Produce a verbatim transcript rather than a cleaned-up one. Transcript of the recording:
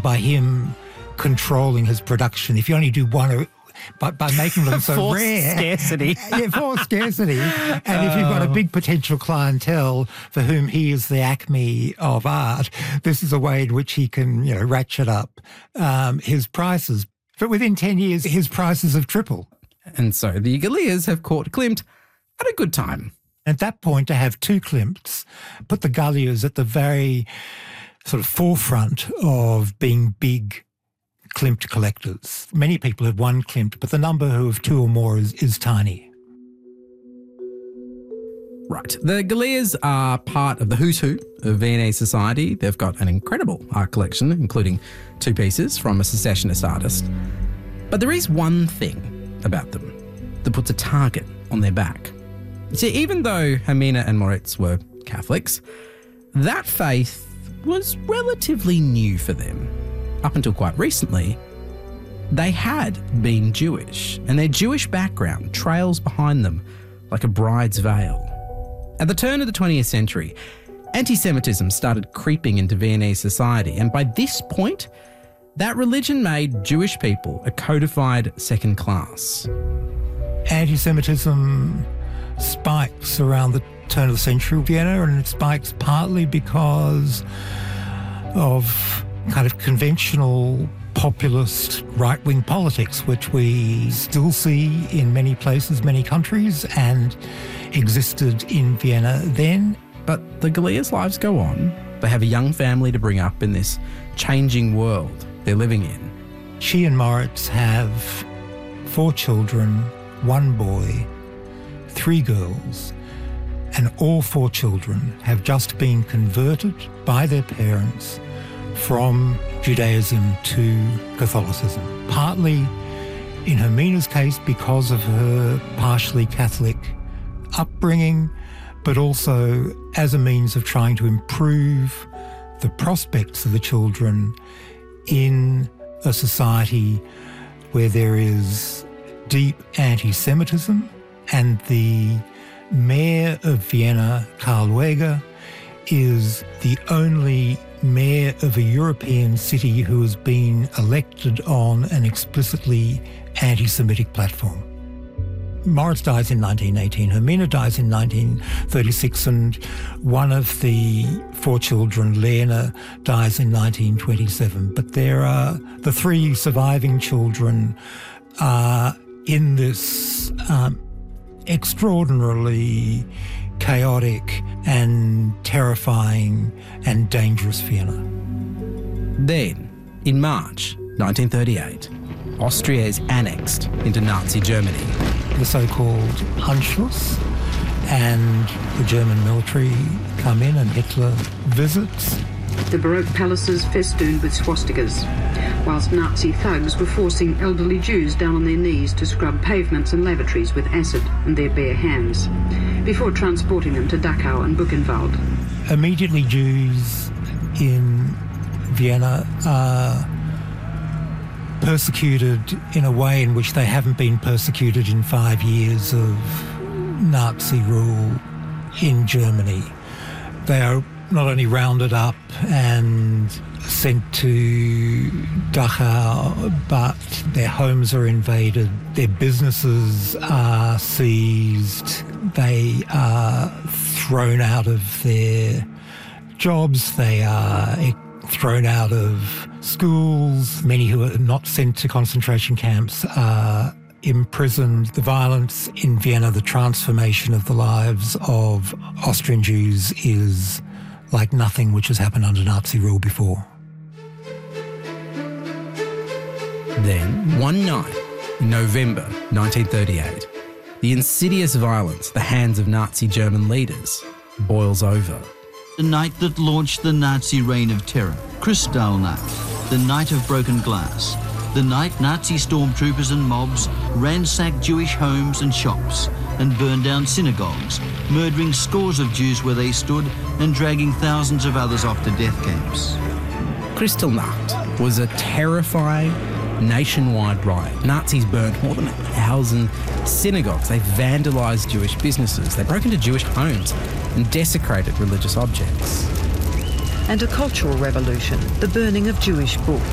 by him controlling his production. If you only do one or By, by making them so forced rare. scarcity. Yeah, forced scarcity. And if you've got a big potential clientele for whom he is the acme of art, this is a way in which he can, you know, ratchet up um, his prices. But within ten years, his prices have tripled. And so the Gallias have caught Klimt at a good time. At that point, to have two Klimts put the Gallias at the very sort of forefront of being big Klimt collectors. Many people have one Klimt, but the number who have two or more is, is tiny. Right. The Gallias are part of the who's who of Viennese society. They've got an incredible art collection, including two pieces from a secessionist artist. But there is one thing about them that puts a target on their back. See, even though Hermina and Moritz were Catholics, that faith was relatively new for them. Up until quite recently, they had been Jewish, and their Jewish background trails behind them like a bride's veil. At the turn of the twentieth century, anti-Semitism started creeping into Viennese society, and by this point, that religion made Jewish people a codified second class. Anti-Semitism spikes around the turn of the century in Vienna, and it spikes partly because of kind of conventional populist right-wing politics, which we still see in many places, many countries, and existed in Vienna then. But the Gallias' lives go on. They have a young family to bring up in this changing world they're living in. She and Moritz have four children, one boy, three girls, and all four children have just been converted by their parents from Judaism to Catholicism. Partly, in Hermina's case, because of her partially Catholic upbringing, but also as a means of trying to improve the prospects of the children in a society where there is deep anti-Semitism, and the mayor of Vienna, Karl Weger, is the only mayor of a European city who has been elected on an explicitly anti-Semitic platform. Moritz dies in nineteen eighteen, Hermina dies in nineteen thirty-six, and one of the four children, Lena, dies in nineteen twenty-seven. But there are the three surviving children are in this um, extraordinarily chaotic and terrifying and dangerous Vienna. Then, in March nineteen thirty-eight, Austria is annexed into Nazi Germany. The so-called Anschluss, and the German military come in and Hitler visits. The Baroque palaces festooned with swastikas, whilst Nazi thugs were forcing elderly Jews down on their knees to scrub pavements and lavatories with acid and their bare hands, before transporting them to Dachau and Buchenwald. Immediately, Jews in Vienna are persecuted in a way in which they haven't been persecuted in five years of Nazi rule in Germany. They are not only rounded up and sent to Dachau, but their homes are invaded, their businesses are seized, they are thrown out of their jobs, they are thrown out of schools. Many who are not sent to concentration camps are imprisoned. The violence in Vienna, the transformation of the lives of Austrian Jews is like nothing which has happened under Nazi rule before. Then, one night in November nineteen thirty-eight, the insidious violence at the hands of Nazi German leaders boils over. The night that launched the Nazi reign of terror, Kristallnacht, the night of broken glass, the night Nazi stormtroopers and mobs ransacked Jewish homes and shops and burned down synagogues, murdering scores of Jews where they stood and dragging thousands of others off to death camps. Kristallnacht was a terrifying nationwide riot. Nazis burned more than a thousand synagogues. They vandalised Jewish businesses. They broke into Jewish homes and desecrated religious objects. And a cultural revolution, the burning of Jewish books.